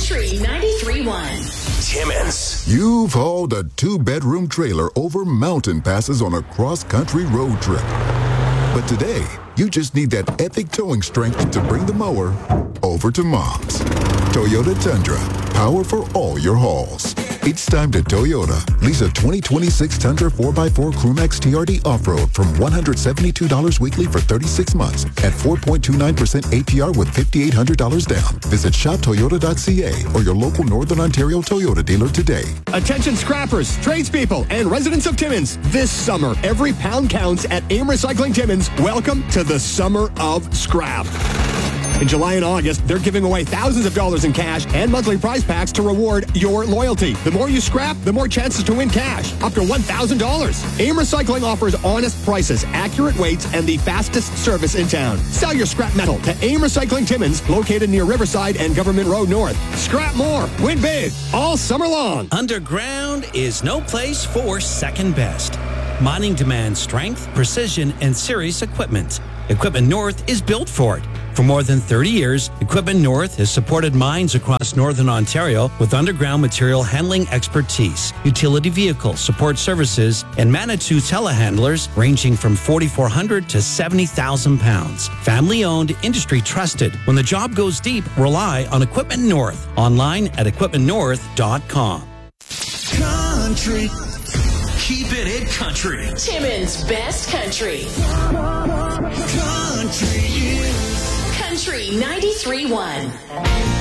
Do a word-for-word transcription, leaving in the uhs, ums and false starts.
Country ninety-three point one. Timmins. You've hauled a two-bedroom trailer over mountain passes on a cross-country road trip. But today, you just need that epic towing strength to bring the mower over to Mom's. Toyota Tundra. Power for all your hauls. It's time to Toyota. Lease a twenty twenty-six Tundra four by four Crewmax T R D Off-Road from one hundred seventy-two dollars weekly for thirty-six months at four point two nine percent A P R with five thousand eight hundred dollars down. Visit shop toyota dot c a or your local Northern Ontario Toyota dealer today. Attention scrappers, tradespeople, and residents of Timmins. This summer, every pound counts at AIM Recycling Timmins. Welcome to the Summer of Scrap. In July and August, they're giving away thousands of dollars in cash and monthly prize packs to reward your loyalty. The more you scrap, the more chances to win cash, up to one thousand dollars. AIM Recycling offers honest prices, accurate weights, and the fastest service in town. Sell your scrap metal to AIM Recycling Timmins, located near Riverside and Government Road North. Scrap more, win big, all summer long. Underground is no place for second best. Mining demands strength, precision, and serious equipment. Equipment North is built for it. For more than thirty years, Equipment North has supported mines across Northern Ontario with underground material handling expertise, utility vehicle support services, and Manitou telehandlers ranging from forty-four hundred to seventy thousand pounds. Family-owned, industry-trusted. When the job goes deep, rely on Equipment North. Online at equipment north dot com. Country. Keeping it country. Timmins' best country. Country is Country ninety-three point one.